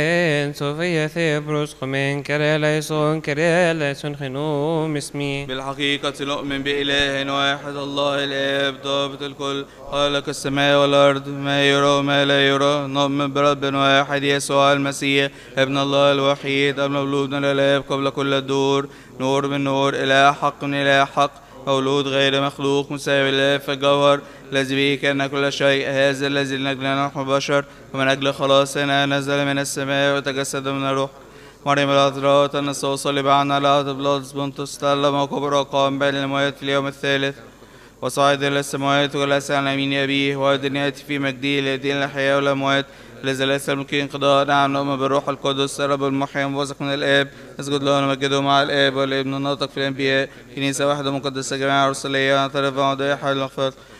Sofia Thebros Khomen Kereleison Kereleison Khenum اسمي. بالحقيقة نؤمن بإله واحد الله الآب ضابط الكل خالق السماء والأرض ما يرى وما لا يرى. نؤمن برب واحد يسوع المسيح ابن الله الوحيد المولود من الآب قبل كل الدور، نور من نور، إله حق من إله حق، مولود غير مخلوق، مساوي لله في الجوهر، الذي به كان كل شيء. هذا الذي من أجلنا نحن بشر ومن أجل خلاصنا نزل من السماء وتجسد من الروح مريم العذراء تنسى وصلب عنا على بلاطس بنطس تألم وكبر وقام بين الأموات في اليوم الثالث وصعد إلى السماوات وجلس على يمين أبيه وأيضا يأتي في مجده ليدين الحياة والأموات الذي ليس الممكن انقضاء. نعم نؤمن بالروح القدس رب المحيي الموثق من الآب نسجد له ونمجده مع الآب والابن الناطق في الأنبياء كنيسة واحدة مقدسة جماعة رسولية نعترف بموضوع حال المغفرة